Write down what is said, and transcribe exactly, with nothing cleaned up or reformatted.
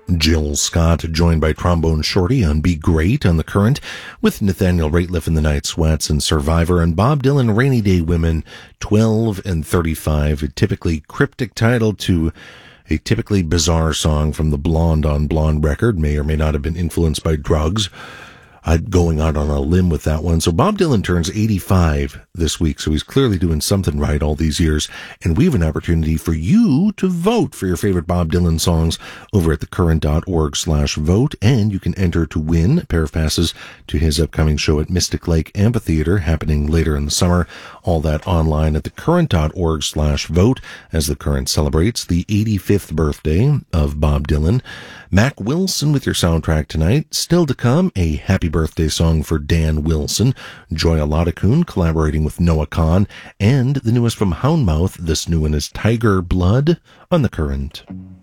Jill Scott, joined by Trombone Shorty on Be Great on The Current, with Nathaniel Rateliff in The Night Sweats and Survivor, and Bob Dylan, Rainy Day Women, twelve and thirty-five, a typically cryptic title to a typically bizarre song from the Blonde on Blonde record, may or may not have been influenced by drugs. I'm going out on a limb with that one. So Bob Dylan turns eighty-five this week, so he's clearly doing something right all these years. And we have an opportunity for you to vote for your favorite Bob Dylan songs over at thecurrent.org slash vote. And you can enter to win a pair of passes to his upcoming show at Mystic Lake Amphitheater happening later in the summer. All that online at thecurrent.org slash vote as The Current celebrates the eighty-fifth birthday of Bob Dylan. Mac Wilson with your soundtrack tonight. Still to come, a happy birthday song for Dan Wilson, Joy Aladakun collaborating with Noah Kahn, and the newest from Houndmouth. This new one is Tiger Blood on The Current.